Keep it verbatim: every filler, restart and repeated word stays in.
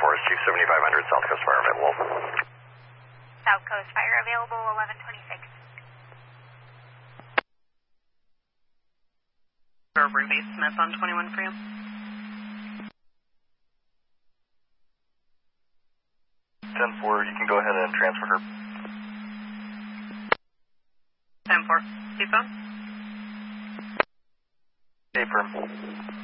Forest Chief seventy-five hundred, South Coast Fire available. South Coast Fire available, eleven twenty-six. Strawberry Base Smith on twenty-one for you. ten four, you can go ahead and transfer her. ten four, keep on. Okay, firm.